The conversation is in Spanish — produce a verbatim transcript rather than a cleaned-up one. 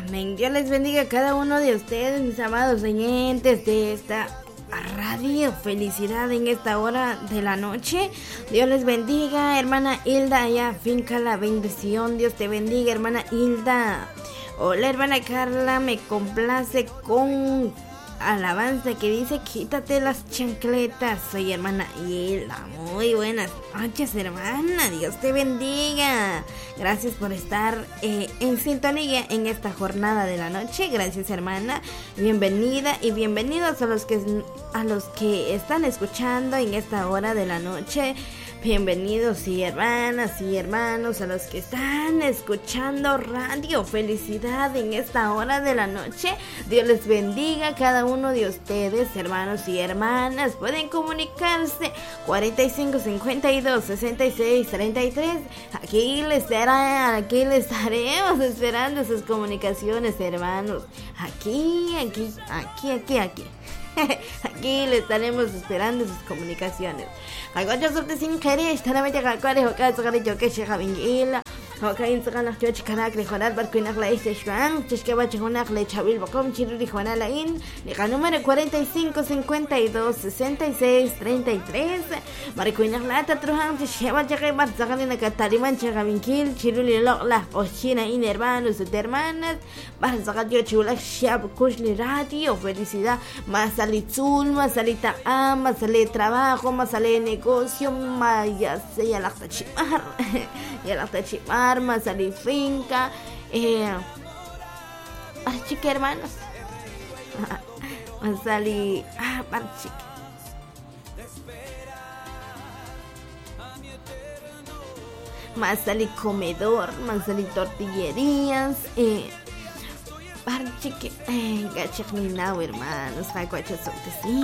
Amén. Dios les bendiga a cada uno de ustedes, mis amados oyentes de esta radio. Felicidad en esta hora de la noche. Dios les bendiga, hermana Hilda, allá finca la bendición. Dios te bendiga, hermana Hilda. Hola, hermana Carla, me complace con alabanza que dice quítate las chancletas. Soy hermana Hilda. Muy buenas noches, hermana. Dios te bendiga. Gracias por estar eh, en sintonía en esta jornada de la noche. Gracias, hermana. Bienvenida y bienvenidos a los que a los que están escuchando en esta hora de la noche. Bienvenidos y hermanas y hermanos a los que están escuchando radio. Felicidad en esta hora de la noche. Dios les bendiga a cada uno de ustedes, hermanos y hermanas. Pueden comunicarse cuarenta y cinco, cincuenta y dos, sesenta y seis, treinta y tres. Aquí les estará, aquí les estaremos esperando sus comunicaciones, hermanos. Aquí, aquí, aquí, aquí, aquí. Aquí le estaremos esperando sus comunicaciones. Algo sobre sin querer, estará media calcuar, o caso que que llega vingila. Okay, insagan nak joch kanak le khonal bar kuinak la este shwan, chishkaba chihunak le chabil bacom chiruri khonal la in, le número cuarenta y cinco, cincuenta y dos, sesenta y seis, treinta y tres. Bar kuinak la tatruhan chishkaba chake bar sagan en kataliman chagavinkil chiruli lok la ochina in hermanos y hermanas. Bar sagan yo chula shab kushli radio. Felicidad, más salitzul, más salita am, más sale trabajo, más sale negocio, más ya se ya la tachimar, ya la tachimar. Más salir finca, eh, ay, chica, hermanos, más salir, ah, chica, más salir comedor, más salir tortillerías, eh, chica, eh, gachak ni nao, hermanos, hay cuatro